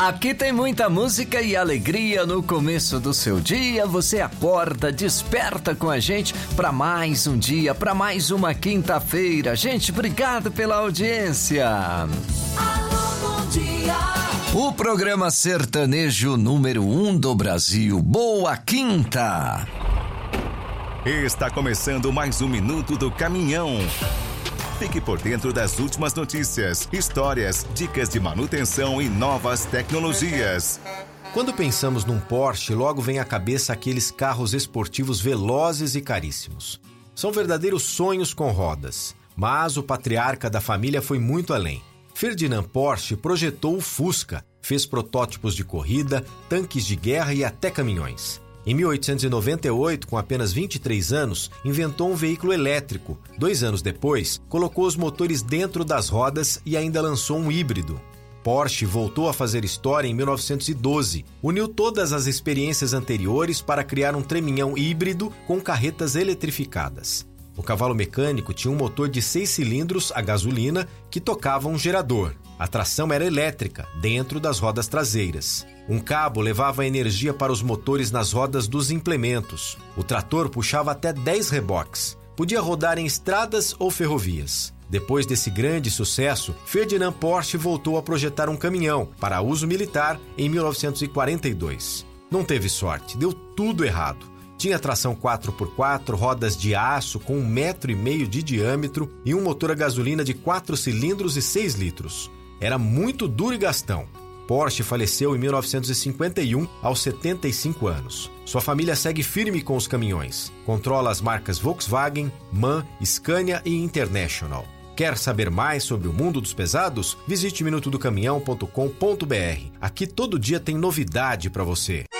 Aqui tem muita música e alegria no começo do seu dia. Você acorda, desperta com a gente para mais um dia, para mais uma quinta-feira. Gente, obrigado pela audiência. Alô, bom dia. O programa sertanejo número 1 do Brasil. Boa Quinta! Está começando mais um Minuto do Caminhão. Fique por dentro das últimas notícias, histórias, dicas de manutenção e novas tecnologias. Quando pensamos num Porsche, logo vem à cabeça aqueles carros esportivos velozes e caríssimos. São verdadeiros sonhos com rodas. Mas o patriarca da família foi muito além. Ferdinand Porsche projetou o Fusca, fez protótipos de corrida, tanques de guerra e até caminhões. Em 1898, com apenas 23 anos, inventou um veículo elétrico. 2 anos depois, colocou os motores dentro das rodas e ainda lançou um híbrido. Porsche voltou a fazer história em 1912. Uniu todas as experiências anteriores para criar um treminhão híbrido com carretas eletrificadas. O cavalo mecânico tinha um motor de 6 cilindros a gasolina que tocava um gerador. A tração era elétrica, dentro das rodas traseiras. Um cabo levava energia para os motores nas rodas dos implementos. O trator puxava até 10 reboques. Podia rodar em estradas ou ferrovias. Depois desse grande sucesso, Ferdinand Porsche voltou a projetar um caminhão para uso militar em 1942. Não teve sorte, deu tudo errado. Tinha tração 4x4, rodas de aço com 1,5 metro de diâmetro e um motor a gasolina de 4 cilindros e 6 litros. Era muito duro e gastão. Porsche faleceu em 1951, aos 75 anos. Sua família segue firme com os caminhões. Controla as marcas Volkswagen, MAN, Scania e International. Quer saber mais sobre o mundo dos pesados? Visite minutodocaminhão.com.br. Aqui todo dia tem novidade para você.